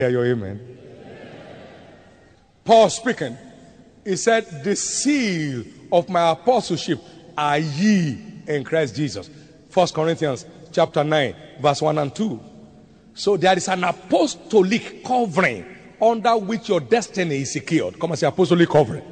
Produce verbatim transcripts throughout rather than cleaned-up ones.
Hear your amen. Paul speaking, he said, the seal of my apostleship are ye in Christ Jesus. First Corinthians chapter nine, verse one and two. So there is an apostolic covering under which your destiny is secured. Come and say apostolic covering.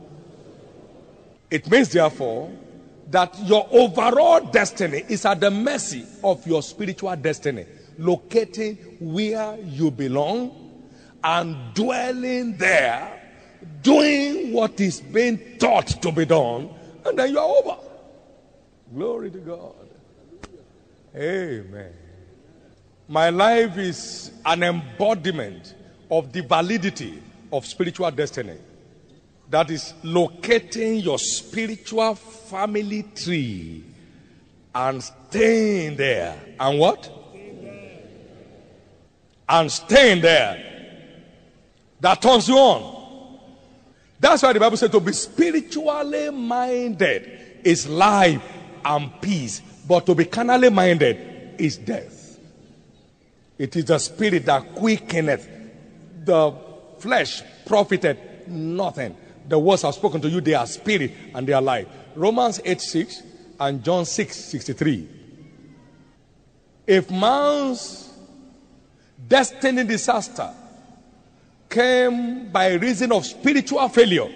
It means therefore that your overall destiny is at the mercy of your spiritual destiny, locating where you belong and dwelling there, doing what is being taught to be done, and then you are over. Glory to God. Amen. My life is an embodiment of the validity of spiritual destiny. That is locating your spiritual family tree and staying there. And what? And staying there. That turns you on. That's why the Bible said to be spiritually minded is life and peace. But to be carnally minded is death. It is the spirit that quickeneth. The flesh profited nothing. The words I've spoken to you, they are spirit and they are life. Romans eight six and John six sixty-three. If man's destiny disaster came by reason of spiritual failure,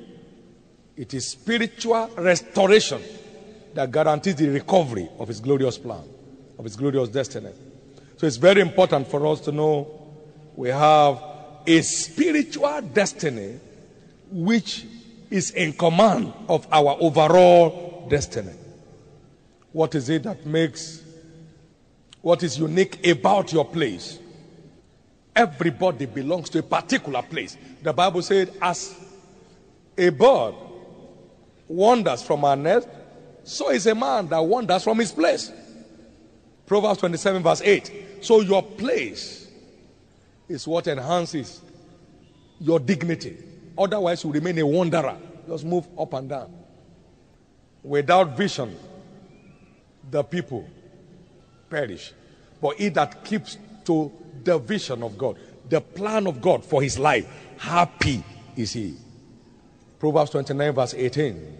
it is spiritual restoration that guarantees the recovery of his glorious plan, of his glorious destiny. So it's very important for us to know we have a spiritual destiny which is in command of our overall destiny. What is it that makes, what is unique about your place? Everybody belongs to a particular place. The Bible said, as a bird wanders from her nest, so is a man that wanders from his place. Proverbs twenty-seven verse eight. So your place is what enhances your dignity. Otherwise, you remain a wanderer. Just move up and down. Without vision, the people perish. But he that keeps to the vision of God, the plan of God for his life, happy is he. Proverbs twenty-nine verse eighteen.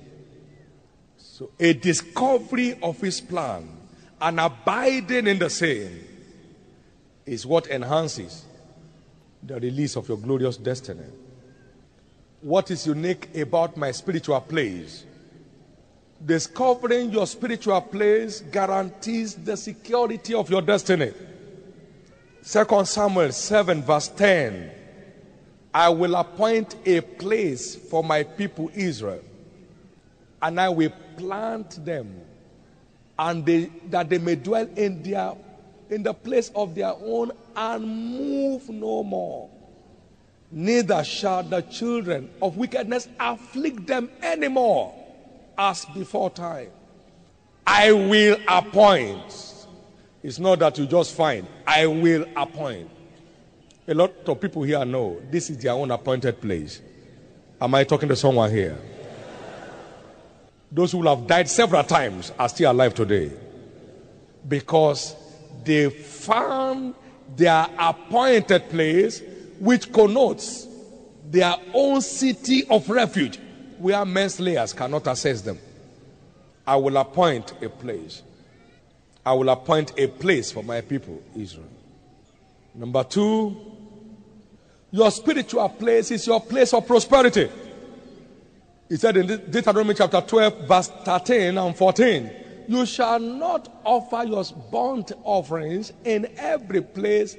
So a discovery of his plan and abiding in the same is what enhances the release of your glorious destiny. What is unique about my spiritual place? Discovering your spiritual place guarantees the security of your destiny. Second Samuel seven verse ten. I will appoint a place for my people Israel, and I will plant them, and they, that they may dwell in their in the place of their own and move no more. Neither shall the children of wickedness afflict them anymore as before time. I will appoint. It's not that you just find. I will appoint. A lot of people here know this is their own appointed place. Am I talking to someone here? Those who will have died several times are still alive today because they found their appointed place, which connotes their own city of refuge where men's layers cannot access them. I will appoint a place. I will appoint a place for my people, Israel. Number two, your spiritual place is your place of prosperity. He said in Deuteronomy chapter twelve, verse thirteen and fourteen, you shall not offer your burnt offerings in every place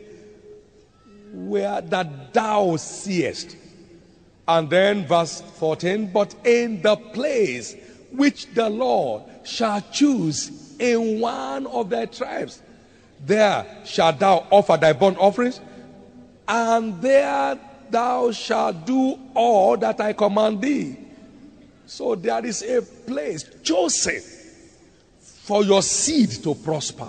where that thou seest. And then verse fourteen, but in the place which the Lord shall choose in one of thy tribes, there shalt thou offer thy burnt offerings, and there thou shalt do all that I command thee. So there is a place chosen for your seed to prosper.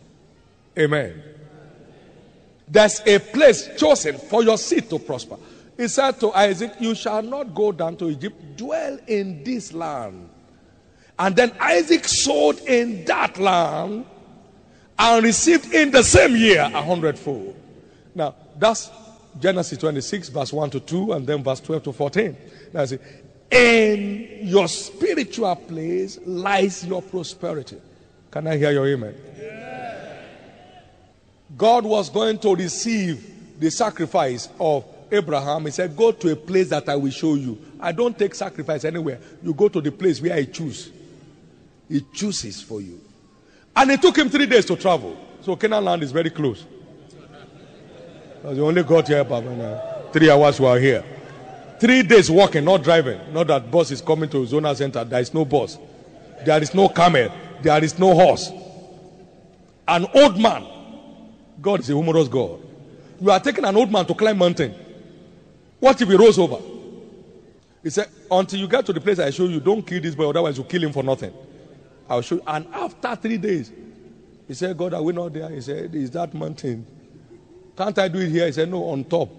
Amen. There's a place chosen for your seed to prosper. He said to Isaac, you shall not go down to Egypt, dwell in this land. And then Isaac sowed in that land and received in the same year a hundredfold. Now, that's Genesis twenty-six, verse one to two, and then verse twelve to fourteen. Now, see, in your spiritual place lies your prosperity. Can I hear your amen? Yeah. God was going to receive the sacrifice of Abraham. He said, go to a place that I will show you. I don't take sacrifice anywhere. You go to the place where I choose. He chooses for you. And it took him three days to travel. So Canaan land is very close. You only got here about three hours we are here. Three days walking, not driving. Not that bus is coming to Zona Center. There is no bus. There is no camel. There is no horse. An old man. God is a humorous God. You are taking an old man to climb mountain. What if he rolls over? He said, until you get to the place I show you, don't kill this boy, otherwise you kill him for nothing. I'll show you. And after three days, he said, God, are we not there? He said, is that mountain? Can't I do it here? He said, no, on top.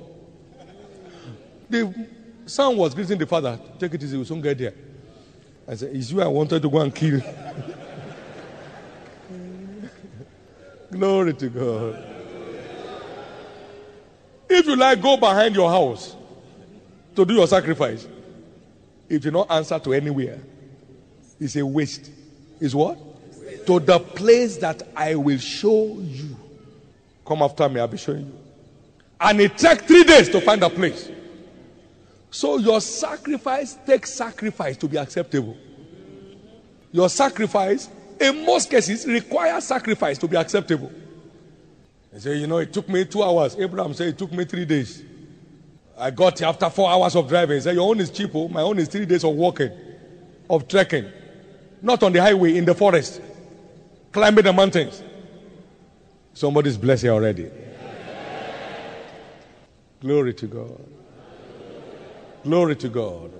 The son was greeting the father. Take it easy, we'll soon get there. I said, it's you I wanted to go and kill. Glory to God. If you like, go behind your house to do your sacrifice. If you not answer to anywhere, it's a waste. It's what? Waste. To the place that I will show you. Come after me, I'll be showing you. And it took three days to find a place. So your sacrifice takes sacrifice to be acceptable. Your sacrifice, in most cases, requires sacrifice to be acceptable. He said, you know, it took me two hours. Abraham said, it took me three days. I got here after four hours of driving. He said, your own is cheaper. My own is three days of walking, of trekking. Not on the highway, in the forest. Climbing the mountains. Somebody's blessed here already. Glory to God. Glory to God.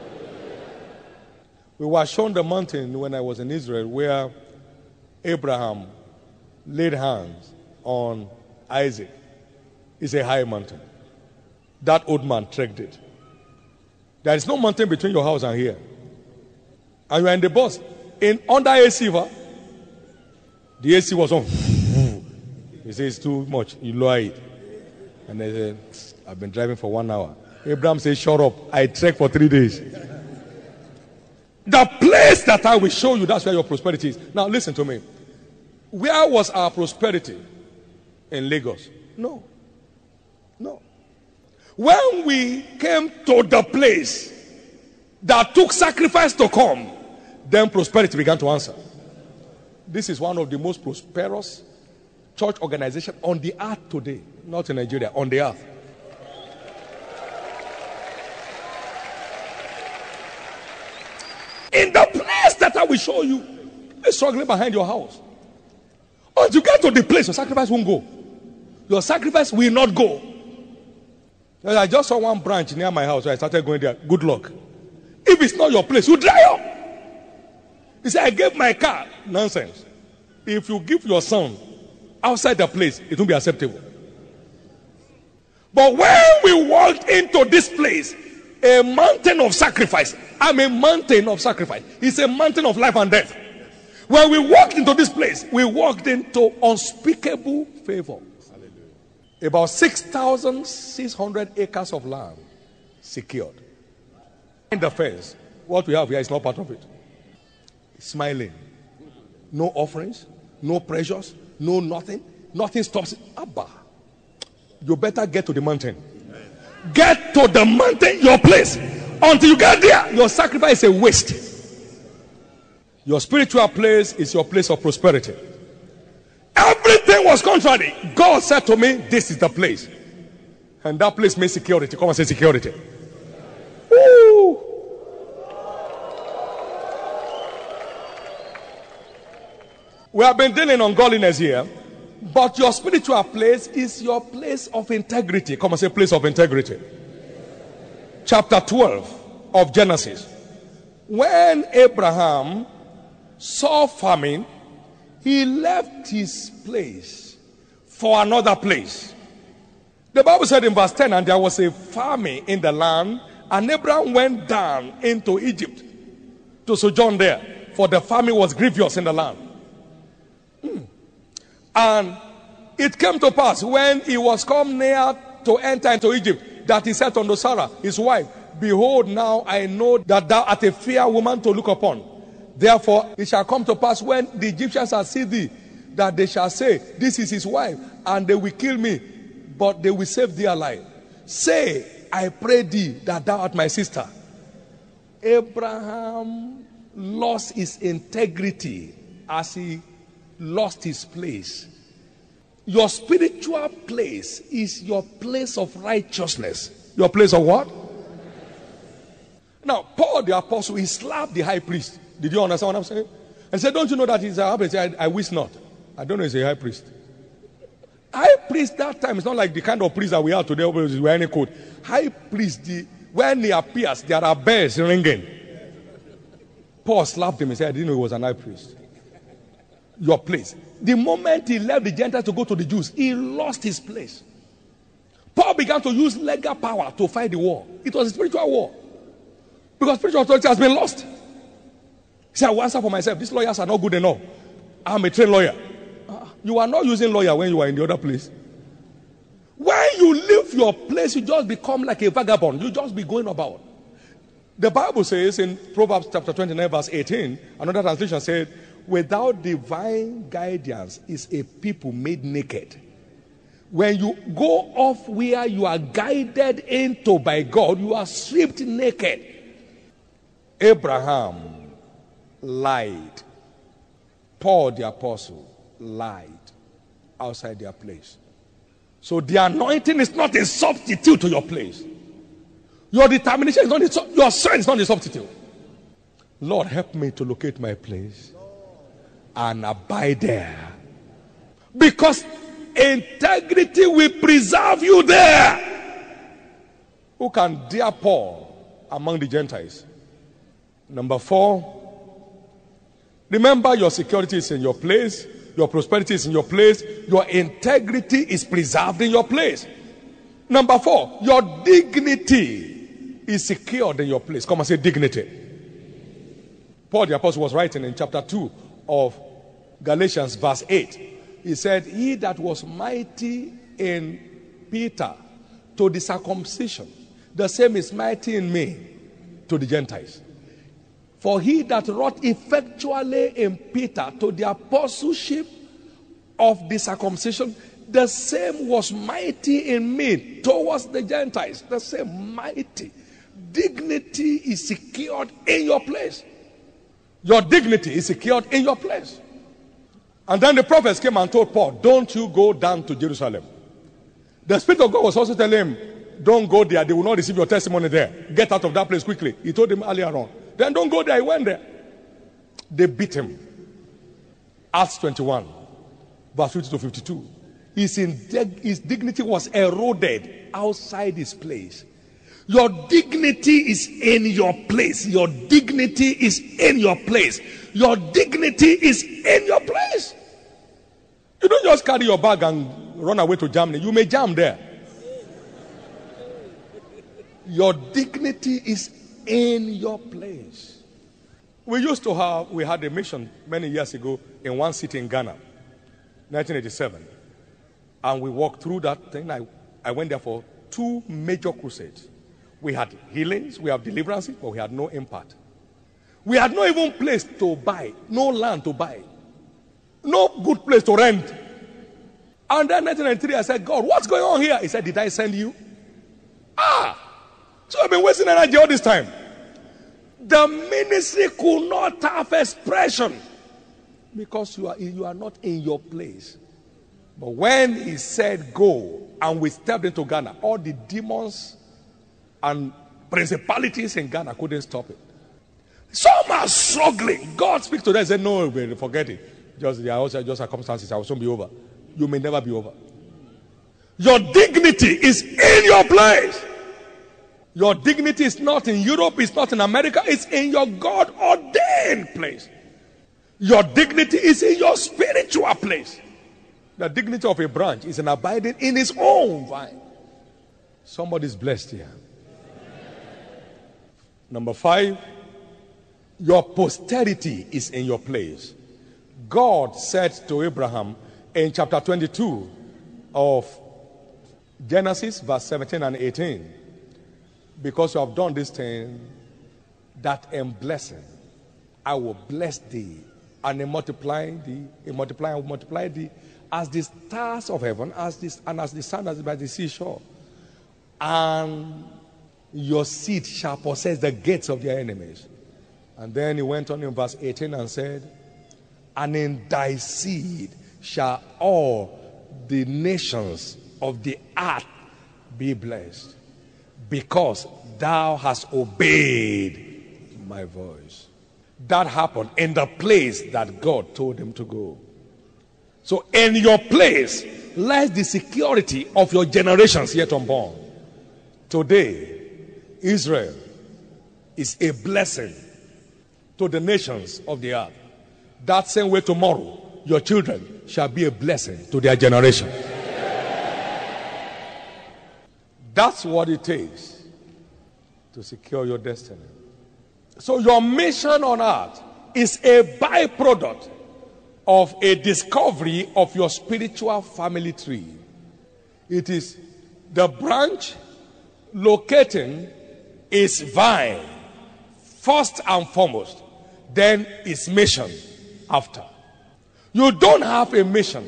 We were shown the mountain when I was in Israel where Abraham laid hands on Isaac. It's a high mountain. That old man trekked it. There is no mountain between your house and here. And you are in the bus. In under A C, the A C was on. He says, it's too much. You lower it. And they said, I've been driving for one hour. Abraham says, shut up. I trekked for three days. The place that I will show you, that's where your prosperity is. Now listen to me. Where was our prosperity? In Lagos? No. No. When we came to the place that took sacrifice to come, then prosperity began to answer. This is one of the most prosperous church organizations on the earth today. Not in Nigeria, on the earth. In the place that I will show you, you're struggling behind your house. Once you get to the place, your sacrifice won't go. Your sacrifice will not go. I just saw one branch near my house, so I started going there. Good luck. If it's not your place, you dry up. He said, I gave my car. Nonsense. If you give your son outside the place, it won't be acceptable. But when we walked into this place, a mountain of sacrifice. I'm a mountain of sacrifice. It's a mountain of life and death. When we walked into this place, we walked into unspeakable favor. About six thousand six hundred acres of land secured. In the fence, what we have here is not part of it. Smiling. No offerings, no pressures, no nothing. Nothing stops it. Abba. You better get to the mountain. Get to the mountain, your place. Until you get there, your sacrifice is a waste. Your spiritual place is your place of prosperity. Everything was contrary. God said to me, this is the place. And that place means security. Come and say security. Woo. We have been dealing on godliness here. But your spiritual place is your place of integrity. Come and say place of integrity. Chapter twelve of Genesis. When Abraham saw famine, he left his place for another place. The Bible said in verse ten, and there was a famine in the land, and Abraham went down into Egypt to sojourn there, for the famine was grievous in the land. Hmm. And it came to pass when he was come near to enter into Egypt, that he said unto Sarah, his wife, behold, now I know that thou art a fair woman to look upon. Therefore it shall come to pass, when the Egyptians shall see thee, that they shall say, this is his wife, and they will kill me, but they will save thee alive. Say, I pray thee, that thou art my sister. Abraham lost his integrity as he lost his place. Your spiritual place is your place of righteousness. Your place of what? Now, Paul the apostle, he slapped the high priest. Did you understand what I'm saying? And said, don't you know that he's a high priest? I, I wish not. I don't know he's a high priest. High priest that time is not like the kind of priest that we have today who's wearing a coat. High priest, the, when he appears, there are bells ringing. Paul slapped him and said, I didn't know he was an high priest. Your place. The moment he left the Gentiles to go to the Jews, he lost his place. Paul began to use legal power to fight the war. It was a spiritual war. Because spiritual authority has been lost. He said, I will answer for myself. These lawyers are not good enough. I'm a trained lawyer. Uh, you are not using lawyer when you are in the other place. When you leave your place, you just become like a vagabond. You just be going about. The Bible says in Proverbs chapter twenty-nine, verse eighteen, another translation said, without divine guidance is a people made naked. When you go off where you are guided into by God, you are stripped naked. Abraham lied. Paul the apostle lied outside their place. So the anointing is not a substitute to your place. Your determination is not a, your strength is not a substitute. Lord, help me to locate my place and abide there. Because integrity will preserve you there. Who can dare Paul among the Gentiles? Number four, remember your security is in your place, your prosperity is in your place, your integrity is preserved in your place. Number four, your dignity is secured in your place. Come and say dignity. Paul the apostle was writing in chapter two of Galatians verse eight. He said, he that was mighty in Peter to the circumcision, the same is mighty in me to the Gentiles. For he that wrought effectually in Peter to the apostleship of the circumcision, the same was mighty in me towards the Gentiles. The same mighty. Dignity is secured in your place. Your dignity is secured in your place. And then the prophets came and told Paul, don't you go down to Jerusalem. The Spirit of God was also telling him, don't go there. They will not receive your testimony there. Get out of that place quickly. He told him earlier on. Then don't go there. He went there. They beat him. Acts twenty-one, verse fifty to fifty-two. His, indeg- his dignity was eroded outside his place. Your dignity is in your place. Your dignity is in your place. Your dignity is in your place. You don't just carry your bag and run away to Germany. You may jam there. Your dignity is in your place. We used to have, we had a mission many years ago in one city in Ghana, nineteen eighty-seven. And we walked through that thing. I, I went there for two major crusades. We had healings, we had deliverances, but we had no impact. We had no even place to buy, no land to buy, no good place to rent. And then in nineteen ninety-three, I said, God, what's going on here? He said, did I send you? Ah! So I've been wasting energy all this time. The ministry could not have expression because you are, you are not in your place. But when he said go, and we stepped into Ghana, all the demons and principalities in Ghana couldn't stop it. Some are struggling. God speaks to them and said, no, forget it. Just, they are also just circumstances. I will soon be over. You may never be over. Your dignity is in your place. Your dignity is not in Europe, it's not in America, it's in your God-ordained place. Your dignity is in your spiritual place. The dignity of a branch is in abiding in its own vine. Somebody's blessed here. Number five, your posterity is in your place. God said to Abraham in chapter twenty-two of Genesis verse seventeen and eighteen. Because you have done this thing, that am blessing, I will bless thee, and in multiplying thee, in multiplying, I will multiply thee as the stars of heaven, as this, and as the sun as by the seashore. And your seed shall possess the gates of their enemies. And then he went on in verse eighteen and said, and in thy seed shall all the nations of the earth be blessed, because thou hast obeyed my voice. That happened in the place that God told him to go. So in your place lies the security of your generations yet unborn. Today, Israel is a blessing to the nations of the earth. That same way tomorrow, your children shall be a blessing to their generation. That's what it takes to secure your destiny. So your mission on earth is a byproduct of a discovery of your spiritual family tree. It is the branch locating its vine first and foremost, then its mission after. You don't have a mission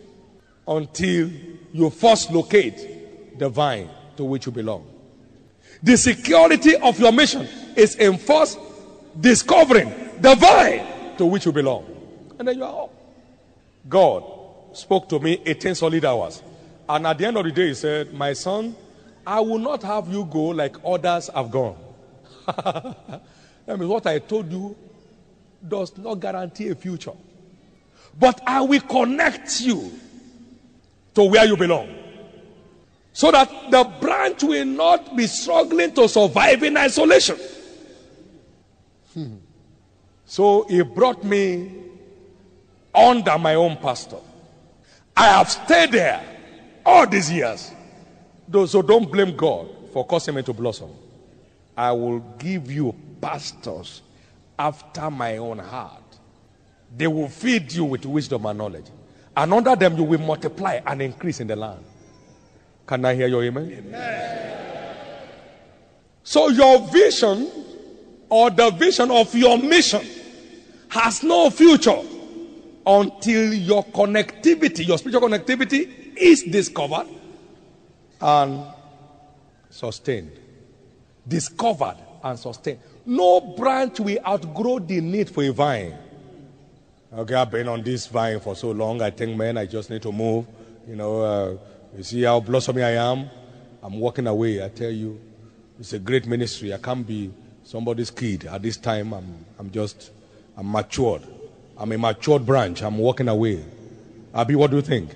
until you first locate the vine to which you belong. The security of your mission is in first discovering the vine to which you belong. And then you are up. God spoke to me eighteen solid hours. And at the end of the day, he said, my son, I will not have you go like others have gone. That means what I told you does not guarantee a future. But I will connect you to where you belong, so that the branch will not be struggling to survive in isolation. Hmm. So he brought me under my own pastor. I have stayed there all these years. So don't blame God for causing me to blossom. I will give you pastors after my own heart. They will feed you with wisdom and knowledge. And under them you will multiply and increase in the land. Can I hear your amen? Amen. So your vision or the vision of your mission has no future until your connectivity, your spiritual connectivity is discovered and sustained. Discovered and sustained. No branch will outgrow the need for a vine. Okay, I've been on this vine for so long. I think, man, I just need to move. You know, uh, you see how blossoming I am? I'm walking away. I tell you, it's a great ministry. I can't be somebody's kid. At this time, I'm, I'm just, I'm matured. I'm a matured branch. I'm walking away. Abi, what do you think?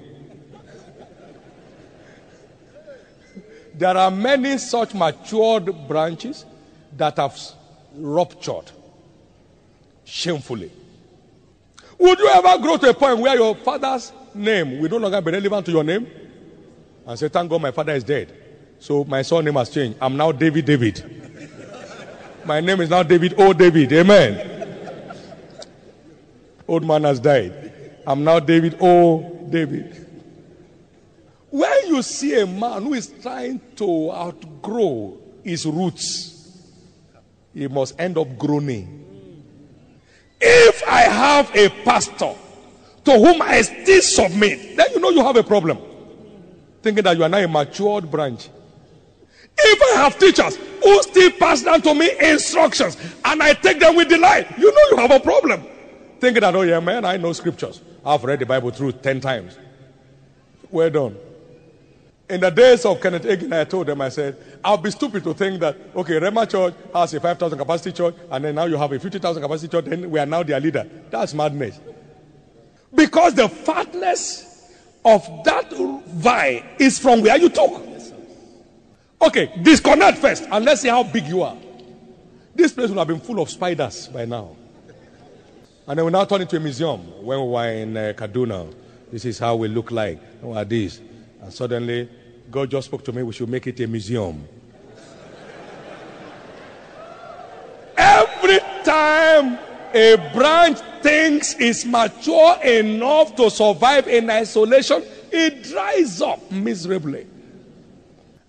There are many such matured branches that have ruptured shamefully. Would you ever grow to a point where your father's name will no longer be relevant to your name? And say, thank God my father is dead, so my son's name has changed. I'm now David David. My name is now David O. David. Amen. Old man has died. I'm now David O. David. When you see a man who is trying to outgrow his roots, he must end up groaning. If I have a pastor to whom I still submit, then you know you have a problem. Thinking that you are now a matured branch. If I have teachers who still pass down to me instructions and I take them with delight, you know you have a problem. Thinking that, oh yeah, man, I know scriptures. I've read the Bible through ten times. Well done. In the days of Kenneth Hagin, I told them, I said, I'll be stupid to think that, okay, Rema Church has a five thousand capacity church, and then now you have a fifty thousand capacity church, then we are now their leader. That's madness. Because the fatness of that vine is from where you took. Okay, disconnect first, and let's see how big you are. This place would have been full of spiders by now. And then we now turn into a museum. When we were in uh, Kaduna, this is how we look like. What are these? And suddenly, God just spoke to me, we should make it a museum. Every time a branch thinks it's mature enough to survive in isolation, it dries up miserably.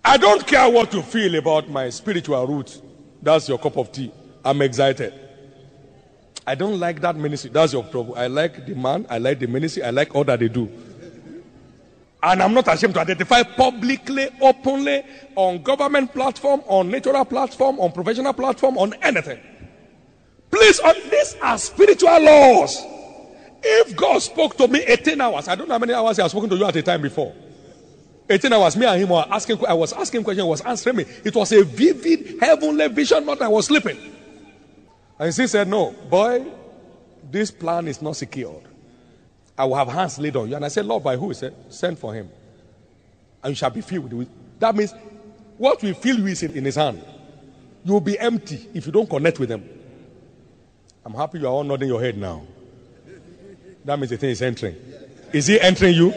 I don't care what you feel about my spiritual roots. That's your cup of tea. I'm excited. I don't like that ministry. That's your trouble. I like the man. I like the ministry. I like all that they do. And I'm not ashamed to identify publicly, openly, on government platform, on natural platform, on professional platform, on anything. Please, on these are spiritual laws. If God spoke to me eighteen hours, I don't know how many hours he has spoken to you at a time before. eighteen hours, me and him were asking, I was asking questions, he was answering me. It was a vivid, heavenly vision, not I was sleeping. And he said, no, boy, this plan is not secured. I will have hands laid on you. And I said, Lord, by who? He said, send for him. And you shall be filled with it. That means what will fill you is in his hand. You will be empty if you don't connect with him. I'm happy you are all nodding your head now. That means the thing is entering. Is he entering you?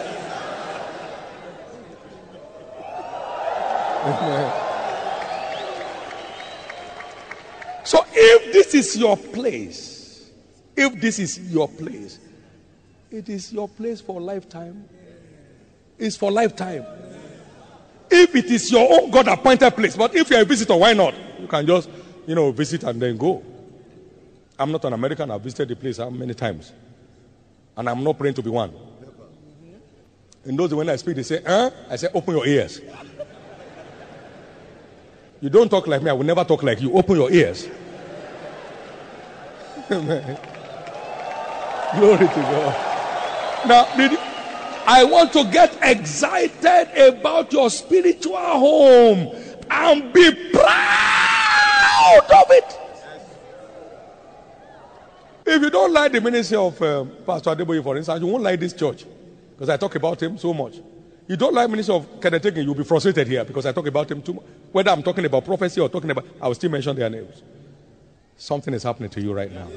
So if this is your place, if this is your place, it is your place for lifetime. It's for lifetime. If it is your own God-appointed place, but if you're a visitor, why not? You can just, you know, visit and then go. I'm not an American. I've visited the place how many times. And I'm not praying to be one. In those when I speak, they say, huh? I say, open your ears. You don't talk like me, I will never talk like you. Open your ears. Amen. Glory to God. Now, did, I want to get excited about your spiritual home and be proud of it. If you don't like the ministry of um, Pastor Adeboye, for instance, you won't like this church because I talk about him so much. You don't like ministry of Kenneth Hagin, you'll be frustrated here because I talk about him too much. Whether I'm talking about prophecy or talking about, I will still mention their names. Something is happening to you right now.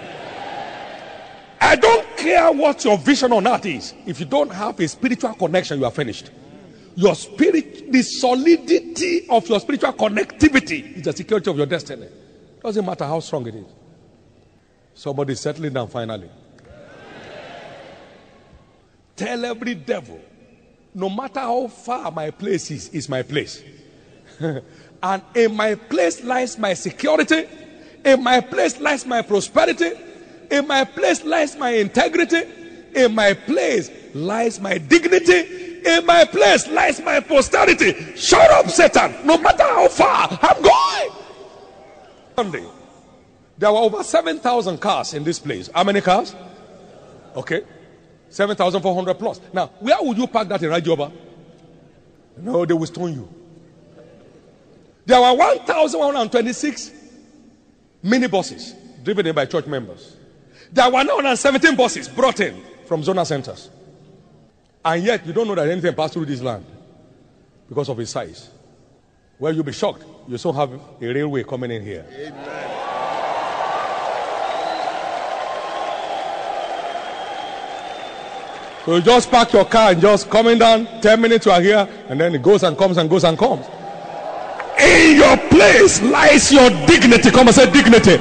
I don't care what your vision on earth is. If you don't have a spiritual connection, you are finished. Your spirit, the solidity of your spiritual connectivity is the security of your destiny. Doesn't matter how strong it is. Somebody is settling down finally. Tell every devil, no matter how far my place is, is my place. And in my place lies my security. In my place lies my prosperity. In my place lies my integrity. In my place lies my dignity. In my place lies my posterity. Shut up, Satan. No matter how far I'm going. Sunday, there were over seven thousand cars in this place. How many cars? Okay. seven thousand four hundred plus. Now, where would you park that in Rajoba? No, they will stone you. There were one thousand one hundred twenty-six minibuses driven in by church members. There were one hundred seventeen buses brought in from zonal centers. And yet, you don't know that anything passed through this land because of its size. Well, you'll be shocked. You still have a railway coming in here. Amen. So you just park your car and just coming down, ten minutes you are here, and then it goes and comes and goes and comes. In your place lies your dignity. Come and say dignity.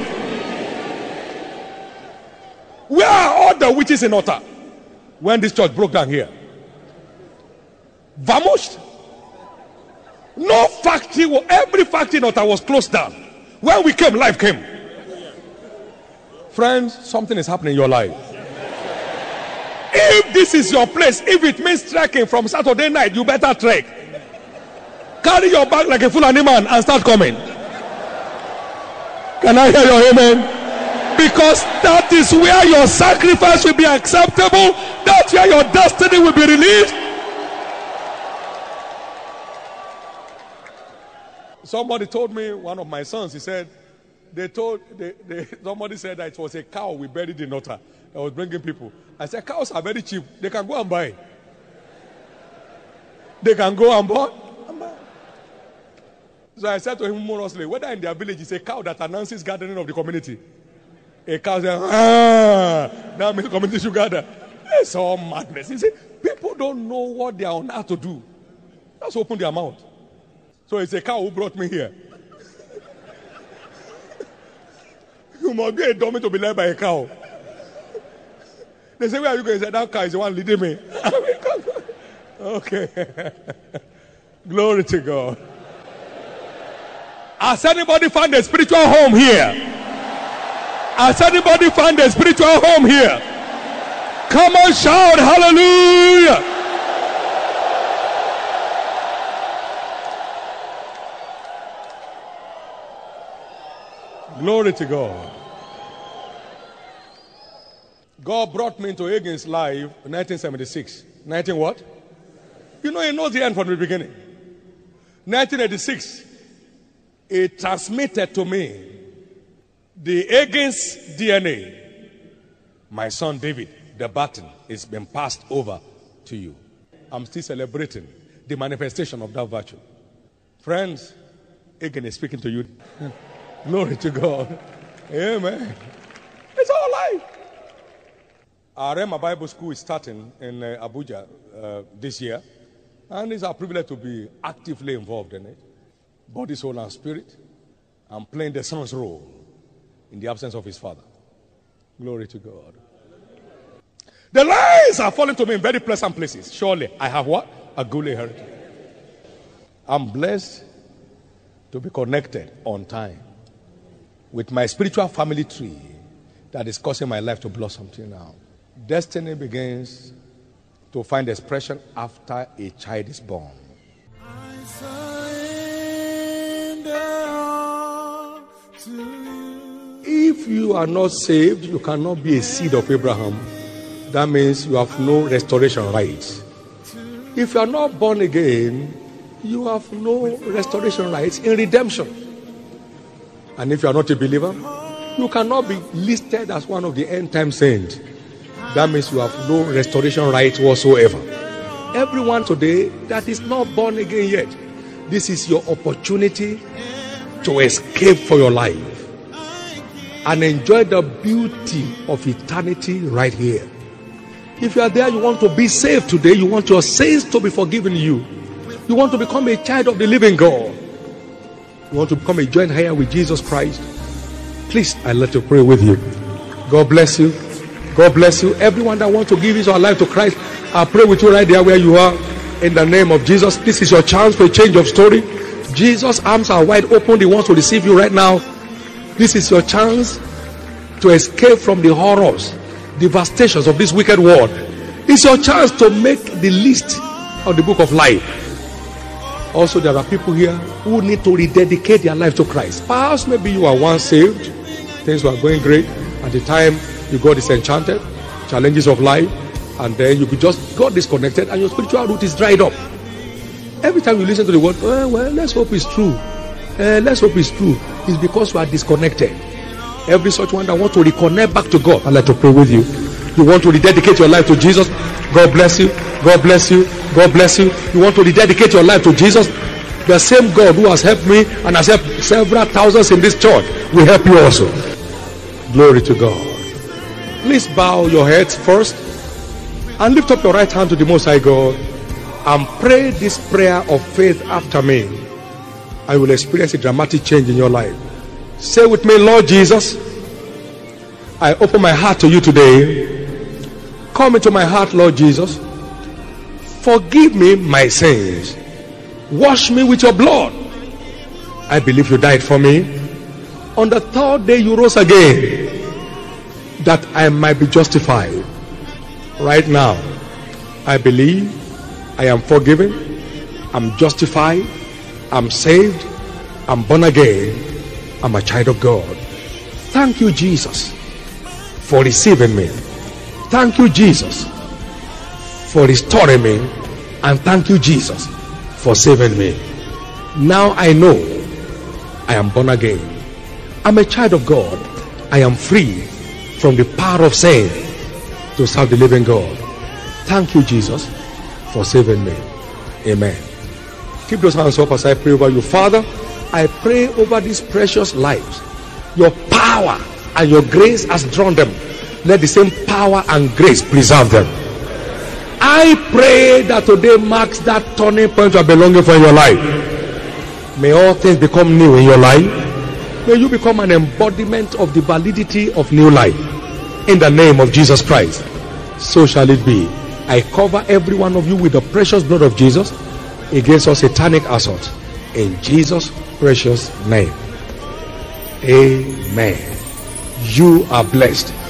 Where are all the witches in Otta when this church broke down here? Vamooshed. No factory, every factory in Otta was closed down. When we came, life came. Friends, something is happening in your life. If this is your place, if it means trekking from Saturday night, you better trek. Carry your bag like a Fulani man and start coming. Can I hear your amen? Because that is where your sacrifice will be acceptable. That's where your destiny will be released. Somebody told me, one of my sons, he said, they told, they, they, somebody said that it was a cow we buried in Otta that was bringing people. I said, cows are very cheap. They can go and buy. They can go and buy. And buy. So I said to him humorously, whether in their village is a cow that announces gathering of the community. A cow says, ah, that means the community should gather. It's all madness. You see, people don't know what they are on earth to do. Just open their mouth. So it's a cow who brought me here. You must be a dummy to be led by a cow. They say, where are you going? He said, that cow is the one leading me. Okay. Glory to God. Has anybody found a spiritual home here? Has anybody found a spiritual home here? Come on, shout hallelujah. Glory to God. God brought me into Higgins Live in nineteen seventy-six. nineteen what? You know, he knows the end from the beginning. nineteen eighty-six, he transmitted to me the Higgins D N A. My son David, the baton is been passed over to you. I'm still celebrating the manifestation of that virtue. Friends, Higgins is speaking to you. Glory to God. Amen. It's all life. Our Rema Bible School is starting in uh, Abuja uh, this year. And it's our privilege to be actively involved in it. Body, soul, and spirit. I'm playing the son's role in the absence of his father. Glory to God. The lines are falling to me in very pleasant places. Surely, I have what? A goodly heritage. I'm blessed to be connected on time with my spiritual family tree that is causing my life to blossom till now. Destiny begins to find expression after a child is born. I surrender to you. If you are not saved, you cannot be a seed of Abraham. That means you have no restoration rights. If you are not born again, you have no restoration rights in redemption. And if you are not a believer, you cannot be listed as one of the end time saints. That means you have no restoration rights whatsoever. Everyone today that is not born again yet, this is your opportunity to escape for your life and enjoy the beauty of eternity right here. If you are there, you want to be saved today, you want your sins to be forgiven you, you want to become a child of the living God, you want to become a joint heir with Jesus Christ, please, I'd like to pray with you. God bless you. God bless you. Everyone that wants to give his or her life to Christ, I pray with you right there where you are. In the name of Jesus, this is your chance for a change of story. Jesus' arms are wide open. He wants to receive you right now. This is your chance to escape from the horrors, devastations of this wicked world. It's your chance to make the list of the book of life. Also, there are people here who need to rededicate their life to Christ. Perhaps maybe you are once saved, things were going great at the time you got disenchanted, challenges of life, and then you just got disconnected and your spiritual root is dried up. Every time you listen to the word, oh, well, let's hope it's true. Uh, let's hope it's true. It's because you are disconnected. Every such one that wants to reconnect back to God, I'd like to pray with you. You want to rededicate your life to Jesus? God bless you. God bless you. God bless you. You want to rededicate your life to Jesus? The same God who has helped me and has helped several thousands in this church will help you also. Glory to God. Please bow your heads first and lift up your right hand to the Most High God and pray this prayer of faith after me, and you will experience a dramatic change in your life. Say with me, Lord Jesus, I open my heart to you today. Come into my heart, Lord Jesus. Forgive me my sins. Wash me with your blood. I believe you died for me. On the third day you rose again, that I might be justified. Right now, I believe I am forgiven, I'm justified, I'm saved, I'm born again, I'm a child of God. Thank you, Jesus, for receiving me. Thank you, Jesus, for restoring me. And thank you, Jesus, for saving me. Now I know I am born again. I'm a child of God. I am free from the power of sin to serve the living God. Thank you, Jesus, for saving me. Amen. Keep those hands up as I pray over you. Father, I pray over these precious lives. Your power and your grace has drawn them. Let the same power and grace preserve them. I pray that today marks that turning point you are belonging for in your life. May all things become new in your life. May you become an embodiment of the validity of new life. In the name of Jesus Christ. So shall it be. I cover every one of you with the precious blood of Jesus. against all satanic assault. In Jesus' precious name. Amen. You are blessed.